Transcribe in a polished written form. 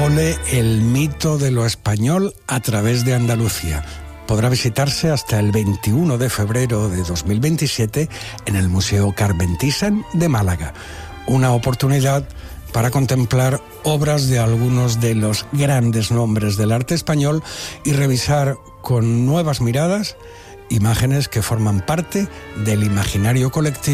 Évole, el mito de lo español a través de Andalucía. Podrá visitarse hasta el 21 de febrero de 2027 en el Museo Carmen Thyssen de Málaga. Una oportunidad para contemplar obras de algunos de los grandes nombres del arte español y revisar con nuevas miradas imágenes que forman parte del imaginario colectivo